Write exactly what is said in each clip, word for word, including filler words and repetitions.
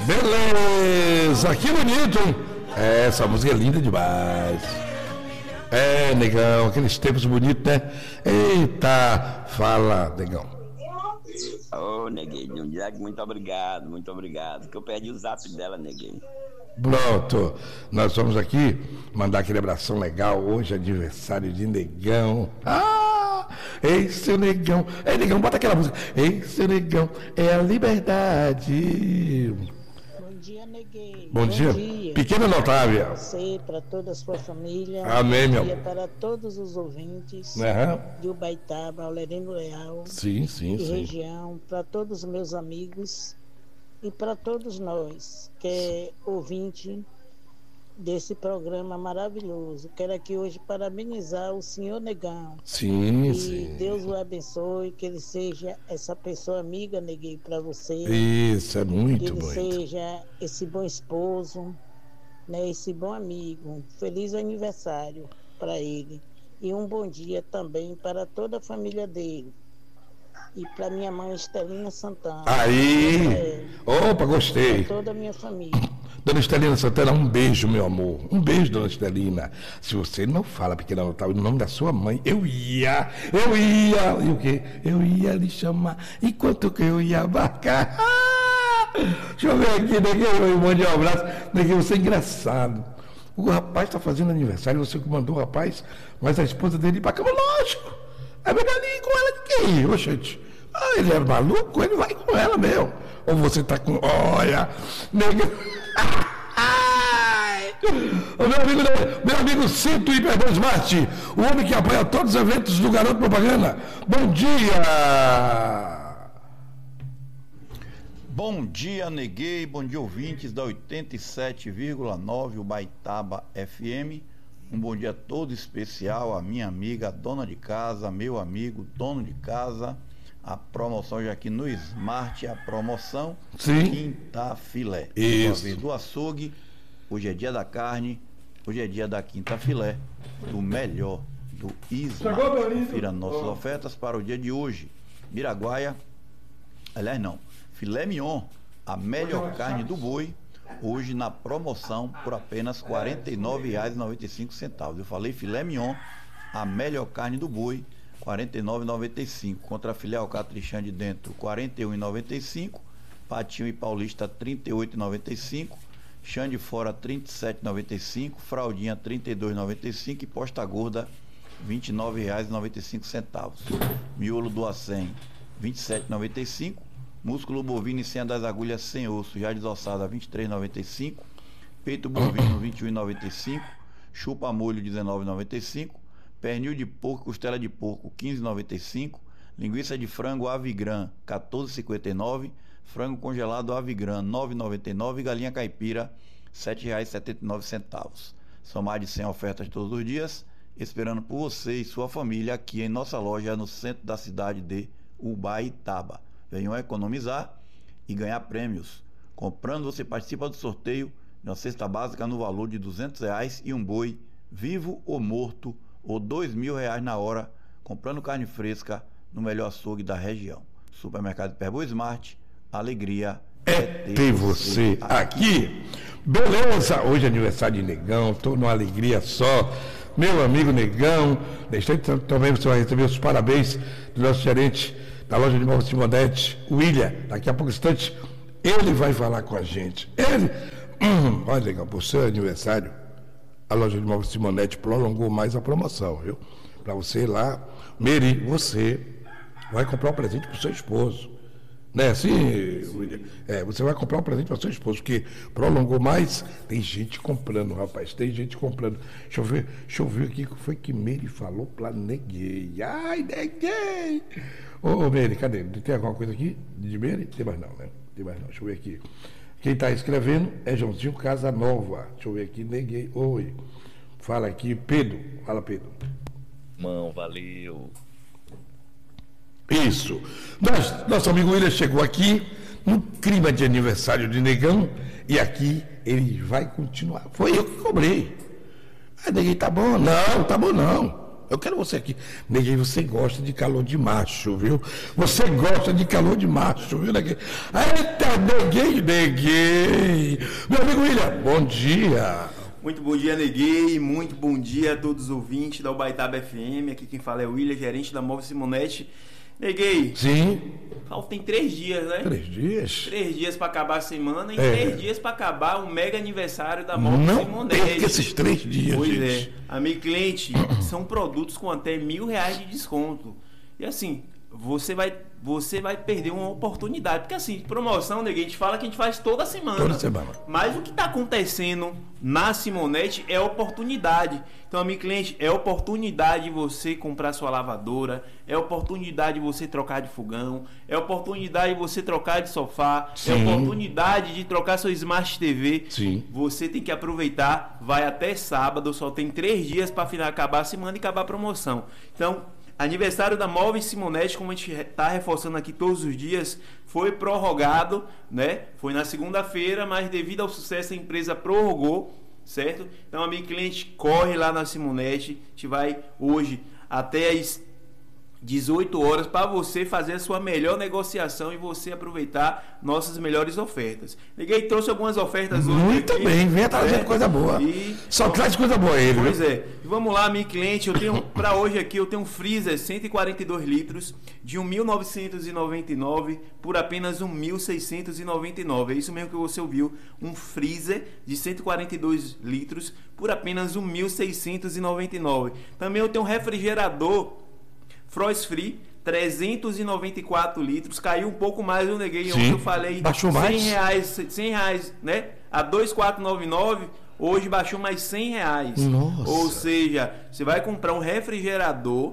Beleza, que bonito, hein? É, essa música é linda demais. É, negão, aqueles tempos bonitos, né? Eita, fala, negão. Ô, oh, neguinho, muito obrigado, muito obrigado, que eu perdi o zap dela, neguinho. Pronto, nós vamos aqui mandar aquele abração legal, hoje é aniversário de negão. Ah, ei, seu negão, ei, negão, bota aquela música. Ei, seu negão, é a liberdade. Bom dia, neguinho. Bom, Bom dia. dia. Pequena Otávia. Para você, para toda a sua família. Amém, meu. Bom dia para todos os ouvintes uhum. de Ubaitaba, Aurelino Leal. Sim, sim, e sim. região, para todos os meus amigos e para todos nós, que é ouvinte desse programa maravilhoso. Quero aqui hoje parabenizar o senhor Negão. Sim, que sim. Deus o abençoe, que ele seja essa pessoa amiga, neguei, para você. Isso, é muito que ele muito. seja esse bom esposo, né, esse bom amigo. Feliz aniversário para ele. E um bom dia também para toda a família dele. E para minha mãe Estelina Santana. Aí! É, Opa, gostei. para toda a minha família. Dona Estelina Santana, um beijo, meu amor. Um beijo, Dona Estelina. Se você não fala, Pequena Otávia, o nome da sua mãe, eu ia, eu ia, e o quê? Eu ia lhe chamar, enquanto que eu ia abarcar. Ah! Deixa eu ver aqui, neguinho, eu mando um abraço. Neguinho, você é engraçado. O rapaz está fazendo aniversário, você que mandou o rapaz, mas a esposa dele ir para cama, lógico. É melhor ele ir com ela de quem? Ô, gente. Ah, ele é maluco, ele vai com ela mesmo. Ou você tá com. Olha, neguinho. O meu amigo, meu amigo Cinto Hiper Smart, o homem que apoia todos os eventos do Garoto Propaganda. Bom dia! Bom dia, neguei, bom dia, ouvintes da oitenta e sete vírgula nove Ubaitaba F M. Um bom dia todo especial à minha amiga dona de casa, meu amigo dono de casa. A promoção já aqui no Smart, a promoção Sim. Quinta Filé. Isso. Vez do açougue, hoje é dia da carne, hoje é dia da Quinta Filé, do melhor do Smart. Confira nossas oh. ofertas para o dia de hoje. Miraguaia, aliás não, filé mignon, a melhor carne do boi, hoje na promoção por apenas quarenta e nove reais e noventa e cinco centavos. Eu falei filé mignon, a melhor carne do boi, quarenta e nove reais e noventa e cinco centavos. Contra filé alcatrichan de dentro, quarenta e um reais e noventa e cinco centavos. Patinho e paulista, trinta e oito reais e noventa e cinco centavos. Chã de fora, trinta e sete reais e noventa e cinco centavos. Fraldinha, trinta e dois reais e noventa e cinco centavos. E posta gorda, vinte e nove reais e noventa e cinco centavos. Miolo do acém, vinte e sete reais e noventa e cinco centavos. Músculo bovino e senha das agulhas sem osso, já desossada, vinte e três reais e noventa e cinco centavos. Peito bovino, vinte e um reais e noventa e cinco centavos. Chupa molho, dezenove reais e noventa e cinco centavos. Pernil de porco, costela de porco, quinze reais e noventa e cinco centavos. Linguiça de frango Avigran, quatorze reais e cinquenta e nove centavos. Frango congelado Avigran, nove reais e noventa e nove centavos. Galinha caipira, sete reais e setenta e nove centavos. São mais de cem ofertas todos os dias, esperando por você e sua família aqui em nossa loja no centro da cidade de Ubaitaba. Venham economizar e ganhar prêmios. Comprando, você participa do sorteio de uma cesta básica no valor de duzentos reais e um boi, vivo ou morto, ou dois mil reais na hora, comprando carne fresca no melhor açougue da região. Supermercado Hiperboa Smart, alegria é ter você aqui. Beleza, hoje é aniversário de Negão, estou numa alegria só. Meu amigo Negão, deixei também você vai receber os parabéns do nosso gerente da loja de móveis Simonete, William. Daqui a pouco instante, ele vai falar com a gente. Ele, hum, olha, Negão, por seu aniversário, a loja de móveis Simonete prolongou mais a promoção, viu? Para você ir lá, Meri, você vai comprar um presente para o seu esposo. Não é assim, William? É, você vai comprar um presente para o seu esposo, porque prolongou mais, tem gente comprando, rapaz, tem gente comprando. Deixa eu ver, deixa eu ver aqui o que foi que Meri falou para Neguei. Ai, Neguei! Ô, ô Meri, cadê? Tem alguma coisa aqui de Meri? Tem mais não, né? Tem mais não, deixa eu ver aqui. Quem está escrevendo é Joãozinho Casanova. Deixa eu ver aqui, Neguei. Oi. Fala aqui, Pedro. Fala, Pedro. Mão, valeu. Isso. Nós, nosso amigo William chegou aqui no clima de aniversário de Negão e aqui ele vai continuar. Foi eu que cobrei. Aí Neguei, tá bom? Não, tá bom não. Eu quero você aqui. Neguinho, você gosta de calor de macho, viu? Você gosta de calor de macho, viu, Neguinho? Eita, Neguinho, Neguinho. Meu amigo William, bom dia. Muito bom dia, Neguinho. Muito bom dia a todos os ouvintes da Ubaitaba F M. Aqui quem fala é o William, gerente da Móvel Simonete. Neguinho. Sim. Tem três dias, né? Três dias? Três dias para acabar a semana e é. três dias para acabar o mega aniversário da Móvel Não Simonete. perca esses três dias, Pois gente. é. Amigo cliente, são produtos com até mil reais de desconto. E assim, você vai, você vai perder uma oportunidade. Porque assim, promoção, Neguinho, a gente fala que a gente faz toda semana. Toda semana. Mas o que está acontecendo na Simonete é oportunidade. Então, amigo cliente, é oportunidade de você comprar sua lavadora, é oportunidade de você trocar de fogão, é oportunidade de você trocar de sofá, Sim. é oportunidade de trocar sua Smart T V. Sim. Você tem que aproveitar, vai até sábado, só tem três dias para acabar a semana e acabar a promoção. Então, aniversário da Móvel Simonete, como a gente está reforçando aqui todos os dias, foi prorrogado, né? Foi na segunda-feira, mas devido ao sucesso a empresa prorrogou, certo? Então, amigo cliente, corre lá na Simonete, a gente vai hoje até as dezoito horas para você fazer a sua melhor negociação e você aproveitar nossas melhores ofertas. Liguei, trouxe algumas ofertas hoje. Muito aqui, bem, vem atrás de é, coisa boa. E... Só traz coisa boa ele, Pois viu? é. E vamos lá, amigo cliente, eu tenho para hoje aqui, eu tenho um freezer cento e quarenta e dois litros de mil novecentos e noventa e nove por apenas mil seiscentos e noventa e nove. É isso mesmo que você ouviu, um freezer de cento e quarenta e dois litros por apenas mil seiscentos e noventa e nove. Também eu tenho um refrigerador Frost Free, trezentos e noventa e quatro litros, caiu um pouco mais, eu neguei, Sim. ontem eu falei Baixou mais? cem reais, cem reais, né? A dois mil quatrocentos e noventa e nove, hoje baixou mais cem reais. Nossa. Ou seja, você vai comprar um refrigerador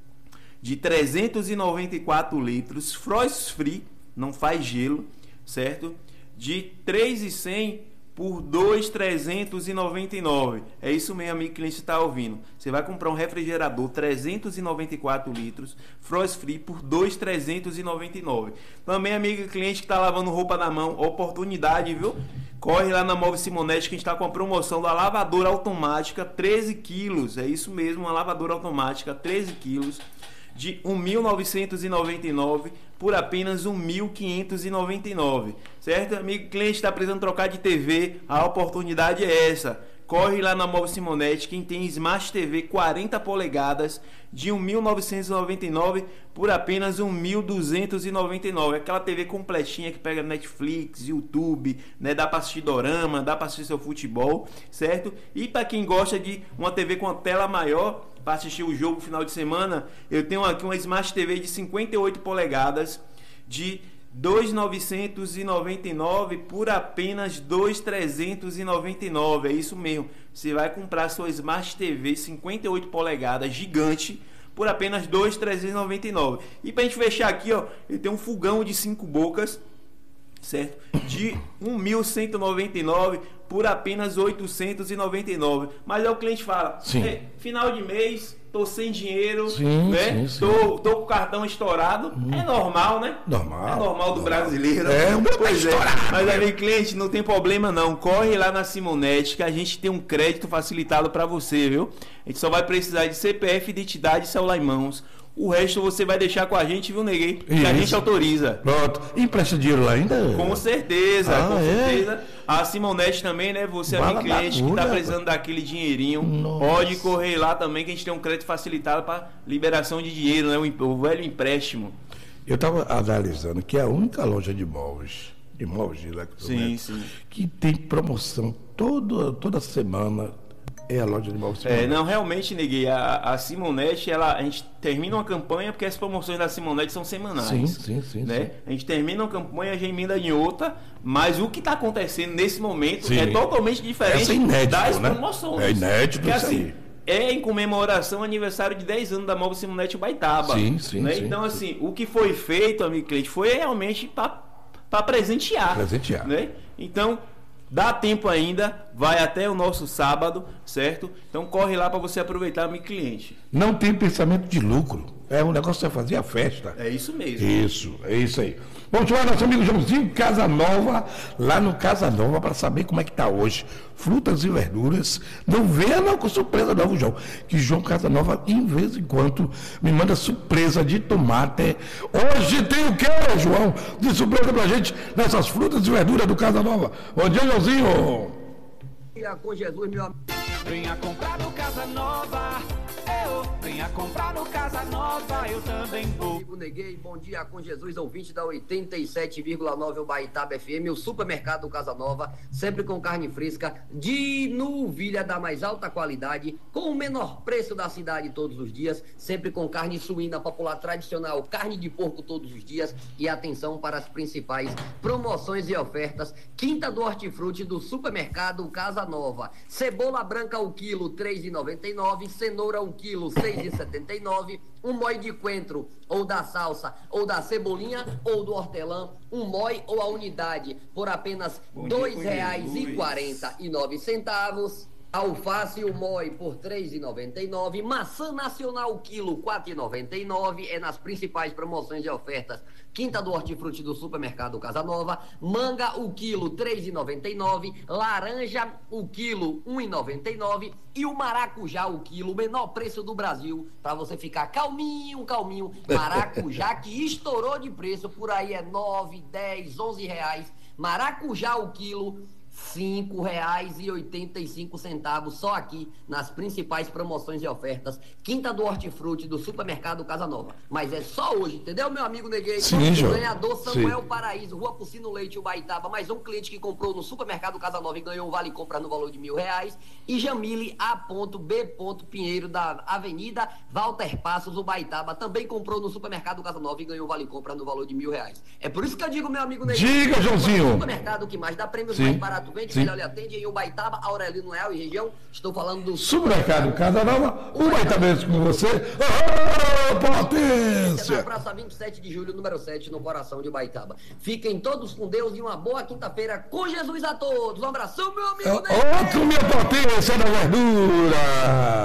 de trezentos e noventa e quatro litros, Frost Free, não faz gelo, certo? De três mil e cem por dois mil trezentos e noventa e nove. É isso mesmo, amigo cliente, está ouvindo. Você vai comprar um refrigerador trezentos e noventa e quatro litros, Frost Free, por dois mil trezentos e noventa e nove. Também, amigo cliente que está lavando roupa na mão, oportunidade, viu? Corre lá na Móvel Simonete que a gente está com a promoção da lavadora automática, treze quilos. É isso mesmo, uma lavadora automática, treze quilos. De mil novecentos e noventa e nove por apenas mil quinhentos e noventa e nove, certo? Amigo cliente está precisando trocar de T V, a oportunidade é essa. Corre lá na Móvel Simonete, quem tem Smart T V quarenta polegadas de mil novecentos e noventa e nove por apenas mil duzentos e noventa e nove. Aquela T V completinha que pega Netflix, YouTube, né? Dá para assistir dorama, dá para assistir seu futebol, certo? E para quem gosta de uma T V com a tela maior, para assistir o jogo final de semana, eu tenho aqui uma Smart T V de cinquenta e oito polegadas de dois mil novecentos e noventa e nove por apenas dois mil trezentos e noventa e nove. É isso mesmo. Você vai comprar sua Smart T V cinquenta e oito polegadas gigante por apenas dois mil trezentos e noventa e nove. E pra gente fechar aqui, ó, eu tenho um fogão de cinco bocas, certo? De mil cento e noventa e nove por apenas oitocentos e noventa e nove. Mas aí o cliente fala: é, final de mês, tô sem dinheiro, sim, né? Sim, sim. Tô, tô com o cartão estourado. Hum. É normal, né? Normal. É normal do normal. brasileiro. É, o meu pois tá é. estourado. Mas aí, cliente, não tem problema não. Corre lá na Simonete que a gente tem um crédito facilitado para você, viu? A gente só vai precisar de C P F, identidade e celular em mãos. O resto você vai deixar com a gente, viu, Neguei? Que a gente autoriza. Pronto. Empresta dinheiro lá ainda? Com certeza, ah, com é? certeza. A Simonete também, né? Você é meu cliente que está precisando daquele dinheirinho. Nossa. Pode correr lá também que a gente tem um crédito facilitado para liberação de dinheiro, né? O, o velho empréstimo. Eu estava analisando que é a única loja de imóveis, imóveis de sim, sim. que tem promoção todo, toda semana. É a loja de imóveis. É, não, realmente, Neguei, a, a Simonete, ela, a gente termina uma campanha porque as promoções da Simonete são semanais. Sim, sim, sim. Né? sim. A gente termina uma campanha, a gente emenda em outra, mas o que está acontecendo nesse momento sim. é totalmente diferente é inédito, das né? promoções. É inédito porque, isso assim, aí. É em comemoração ao aniversário de dez anos da Móvel Simonete Ubaitaba. Sim, sim, né? sim. Então, sim. assim, o que foi feito, amigo cliente, foi realmente para presentear. Presentear. Né? Então, dá tempo ainda, vai até o nosso sábado, certo? Então corre lá para você aproveitar, amigo cliente. Não tem pensamento de lucro. É um negócio que você fazer a festa. É isso mesmo. Isso, é isso aí. Vamos chamar nosso amigo Joãozinho Casanova, lá no Casanova, para saber como é que está hoje. Frutas e verduras. Não venha não com surpresa não, João. Que João Casanova, em vez em quando, me manda surpresa de tomate. Hoje tem o que, João? De surpresa pra gente nessas frutas e verduras do Casanova. Bom dia, Joãozinho. Com Jesus, meu amigo. Venha comprar no Casa Nova, eu venha comprar no Casa Nova, eu também vou. Neguei, bom dia com Jesus, ouvinte da oitenta e sete vírgula nove Ubaitaba F M, o supermercado Casa Nova, sempre com carne fresca, de novilha da mais alta qualidade, com o menor preço da cidade todos os dias, sempre com carne suína popular tradicional, carne de porco todos os dias, e atenção para as principais promoções e ofertas. Quinta do hortifruti do supermercado Casa Nova, cebola branca o quilo três reais e noventa e nove centavos, cenoura o quilo seis reais e setenta e nove centavos, um mói de coentro ou da salsa ou da cebolinha ou do hortelã, um mói ou a unidade por apenas dois reais e quarenta e nove centavos. Alface o mói por três reais e noventa e nove centavos, maçã nacional o quilo quatro reais e noventa e nove centavos, é nas principais promoções e ofertas. Quinta do hortifruti do supermercado Casa Nova, manga o quilo três reais e noventa e nove centavos, laranja o quilo um real e noventa e nove centavos e o maracujá o quilo, o menor preço do Brasil, para você ficar calminho, calminho. Maracujá que estourou de preço, por aí é nove, dez, onze reais. Maracujá o quilo cinco reais e oitenta e cinco centavos, só aqui nas principais promoções e ofertas. Quinta do hortifruti do supermercado Casa Nova. Mas é só hoje, entendeu, meu amigo Neguei? Sim, o ganhador Samuel Sim. Paraíso, Rua Pucino Leite, Ubaitaba. Mais um cliente que comprou no supermercado Casa Nova e ganhou um vale compra no valor de mil reais. E Jamile A B Pinheiro, da Avenida Walter Passos, Ubaitaba, também comprou no supermercado Casa Nova e ganhou um vale compra no valor de mil reais. É por isso que eu digo, meu amigo Neguei, diga, Joãozinho. O supermercado que mais dá prêmios, Sim. mais barato vende, Sim. melhor lhe atende em Ubaitaba, Aurelino Leal e região. Estou falando do Supermercado Casa Nova, Ubaitaba com você. Oh, na potência! praça vinte e sete de julho, número sete, no coração de Ubaitaba. Fiquem todos com Deus e uma boa quinta-feira com Jesus a todos. Um abração, meu amigo. Outro minha potência da verdura!